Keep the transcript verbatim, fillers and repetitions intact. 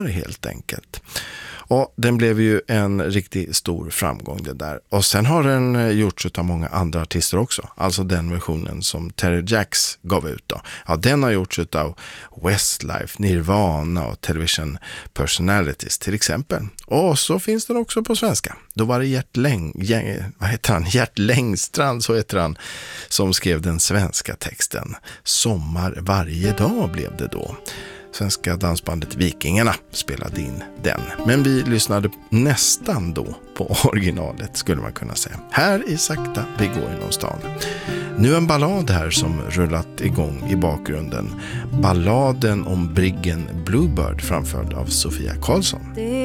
helt enkelt. Och den blev ju en riktigt stor framgång det där. Och sen har den gjorts av många andra artister också. Alltså den versionen som Terry Jacks gav ut då. Ja, den har gjorts av Westlife, Nirvana och Television Personalities till exempel. Och så finns den också på svenska. Då var det Gert Läng, vad heter han? Gert Längstrand, så heter han, som skrev den svenska texten. Sommar varje dag blev det då. Svenska dansbandet Vikingarna spelade in den. Men vi lyssnade nästan då på originalet, skulle man kunna säga. Här i Sakta vi går inom stan. Nu en ballad här som rullat igång i bakgrunden. Balladen om briggen Bluebird framförd av Sofia Karlsson.